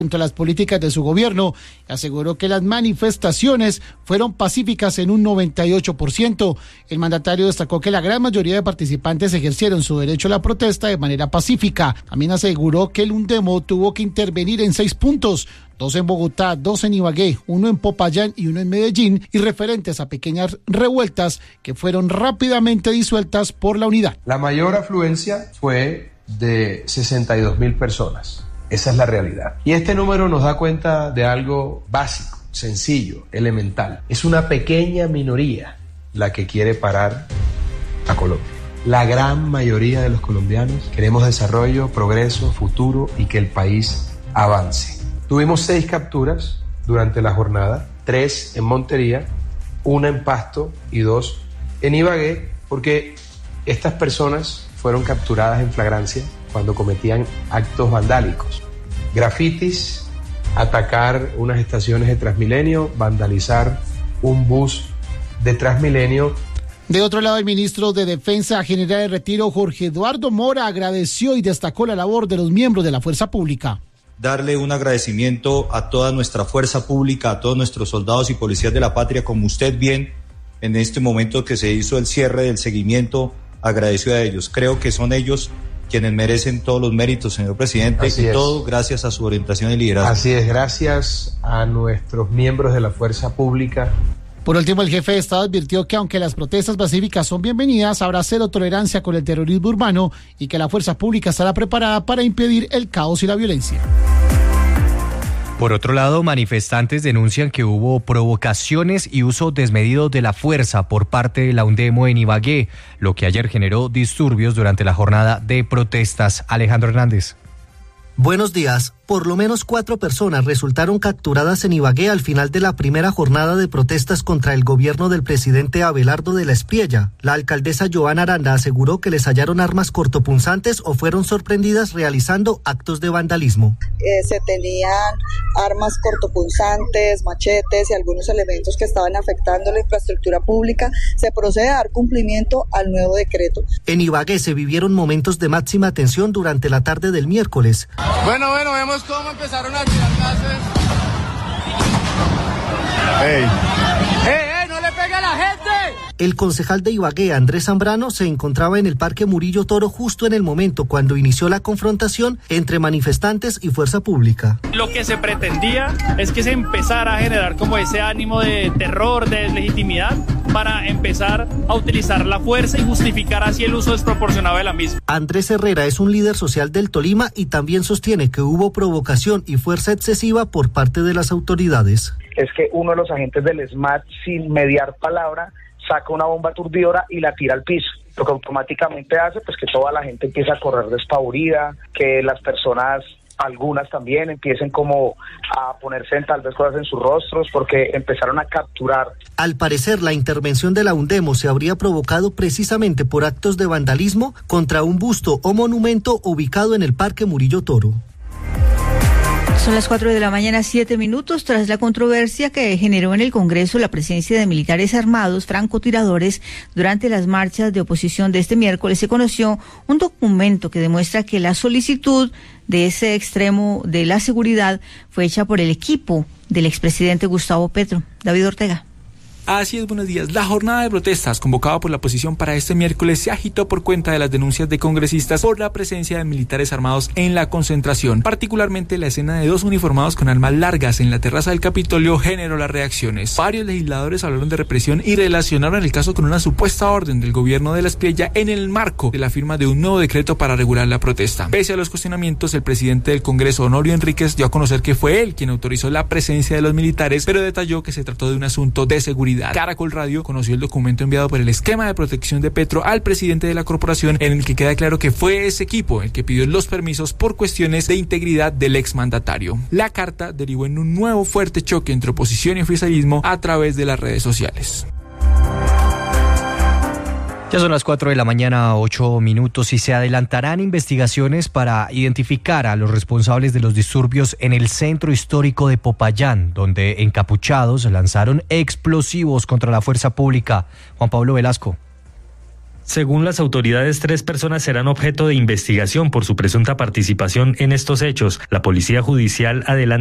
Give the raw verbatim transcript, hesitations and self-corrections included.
contra las políticas de su gobierno y aseguró que las manifestaciones fueron pacíficas en un noventa y ocho por ciento. El mandatario destacó que la gran mayoría de participantes ejercieron su derecho a la protesta de manera pacífica. También aseguró que el UNDEMO tuvo que intervenir en seis puntos, dos en Bogotá, dos en Ibagué, uno en Popayán y uno en Medellín, y referentes a pequeñas revueltas que fueron rápidamente disueltas por la unidad. La mayor afluencia fue de sesenta y dos mil personas. Esa es la realidad. Y este número nos da cuenta de algo básico, sencillo, elemental. Es una pequeña minoría la que quiere parar a Colombia. La gran mayoría de los colombianos queremos desarrollo, progreso, futuro y que el país avance. Tuvimos seis capturas durante la jornada, tres en Montería, una en Pasto y dos en Ibagué, porque estas personas fueron capturadas en flagrancia cuando cometían actos vandálicos, grafitis, atacar unas estaciones de Transmilenio, vandalizar un bus de Transmilenio. De otro lado, el ministro de Defensa General de Retiro, Jorge Eduardo Mora, agradeció y destacó la labor de los miembros de la fuerza pública. Darle un agradecimiento a toda nuestra fuerza pública, a todos nuestros soldados y policías de la patria, como usted bien, en este momento que se hizo el cierre del seguimiento, agradeció a ellos. Creo que son ellos quienes merecen todos los méritos, señor presidente, Así y es. todo gracias a su orientación y liderazgo. Así es, gracias a nuestros miembros de la fuerza pública. Por último, el jefe de Estado advirtió que aunque las protestas pacíficas son bienvenidas, habrá cero tolerancia con el terrorismo urbano y que la fuerza pública estará preparada para impedir el caos y la violencia. Por otro lado, manifestantes denuncian que hubo provocaciones y uso desmedido de la fuerza por parte de la UNDEMO en Ibagué, lo que ayer generó disturbios durante la jornada de protestas. Alejandro Hernández. Buenos días. Por lo menos cuatro personas resultaron capturadas en Ibagué al final de la primera jornada de protestas contra el gobierno del presidente Abelardo de la Espriella. La alcaldesa Joana Aranda aseguró que les hallaron armas cortopunzantes o fueron sorprendidas realizando actos de vandalismo. Eh, se tenían armas cortopunzantes, machetes y algunos elementos que estaban afectando la infraestructura pública. Se procede a dar cumplimiento al nuevo decreto. En Ibagué se vivieron momentos de máxima tensión durante la tarde del miércoles. Bueno, bueno, vemos cómo empezaron a tirar gases. ¡Ey! ¡Ey, ey! ¡No le pegue a la gente! El concejal de Ibagué, Andrés Zambrano, se encontraba en el Parque Murillo Toro justo en el momento cuando inició la confrontación entre manifestantes y fuerza pública. Lo que se pretendía es que se empezara a generar como ese ánimo de terror, de deslegitimidad, para empezar a utilizar la fuerza y justificar así el uso desproporcionado de la misma. Andrés Herrera es un líder social del Tolima y también sostiene que hubo provocación y fuerza excesiva por parte de las autoridades. Es que uno de los agentes del SMAT, sin mediar palabra, saca una bomba aturdidora y la tira al piso, lo que automáticamente hace pues que toda la gente empieza a correr despavorida, que las personas, algunas también, empiecen como a ponerse en tal vez cosas en sus rostros porque empezaron a capturar. Al parecer, la intervención de la UNDEMO se habría provocado precisamente por actos de vandalismo contra un busto o monumento ubicado en el Parque Murillo Toro. Son las cuatro de la mañana, siete minutos. Tras la controversia que generó en el Congreso la presencia de militares armados francotiradores durante las marchas de oposición de este miércoles, se conoció un documento que demuestra que la solicitud de ese extremo de la seguridad fue hecha por el equipo del expresidente Gustavo Petro. David Ortega. Así es, buenos días. La jornada de protestas convocada por la oposición para este miércoles se agitó por cuenta de las denuncias de congresistas por la presencia de militares armados en la concentración. Particularmente la escena de dos uniformados con armas largas en la terraza del Capitolio generó las reacciones. Varios legisladores hablaron de represión y relacionaron el caso con una supuesta orden del gobierno de la Espriella en el marco de la firma de un nuevo decreto para regular la protesta. Pese a los cuestionamientos, el presidente del Congreso, Honorio Enríquez, dio a conocer que fue él quien autorizó la presencia de los militares, pero detalló que se trató de un asunto de seguridad. Caracol Radio conoció el documento enviado por el esquema de protección de Petro al presidente de la corporación, en el que queda claro que fue ese equipo el que pidió los permisos por cuestiones de integridad del exmandatario. La carta derivó en un nuevo fuerte choque entre oposición y oficialismo a través de las redes sociales. Ya son las cuatro de la mañana, ocho minutos, y se adelantarán investigaciones para identificar a los responsables de los disturbios en el centro histórico de Popayán, donde encapuchados lanzaron explosivos contra la fuerza pública. Juan Pablo Velasco. Según las autoridades, tres personas serán objeto de investigación por su presunta participación en estos hechos. La Policía Judicial adelanta